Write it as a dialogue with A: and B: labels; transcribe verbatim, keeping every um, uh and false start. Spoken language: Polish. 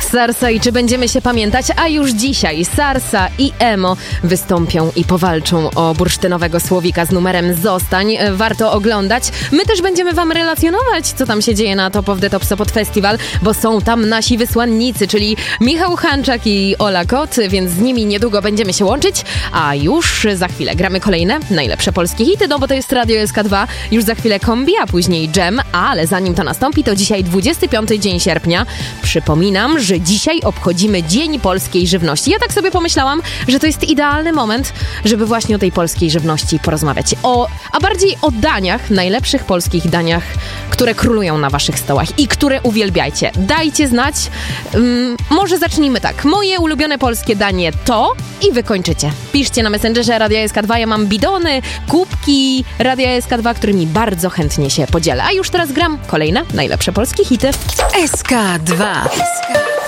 A: Sarsa i czy będziemy się pamiętać? A już dzisiaj Sarsa i Emo wystąpią i powalczą o bursztynowego słowika z numerem Zostań. Warto oglądać. My też będziemy wam relacjonować, co tam się dzieje na Top of the Top Sopot Festival, bo są tam nasi wysłannicy, czyli Michał Hanczak i Ola Kot, więc z nimi niedługo będziemy się łączyć, a już za chwilę gramy kolejne najlepsze polskie hity, no bo to jest Radio S K dwa, już za chwilę Kombi, a później Dżem, ale zanim to nastąpi, to dzisiaj dwudziesty piąty dzień sierpnia. Przypominam, że dzisiaj obchodzimy Dzień Polskiej Żywności. Ja tak sobie pomyślałam, że to jest idealny moment, żeby właśnie o tej polskiej żywności porozmawiać. O, a bardziej o daniach, najlepszych polskich daniach, które królują na waszych stołach i które uwielbiajcie. Dajcie znać. Um, może zacznijmy tak. Moje ulubione polskie danie to i wykończycie. Piszcie na Messengerze Radia S K dwa. Ja mam bidony, kubki Radia S K dwa, którymi bardzo chętnie się podzielę. A już teraz gram kolejne najlepsze polskie hity.
B: S K dwa.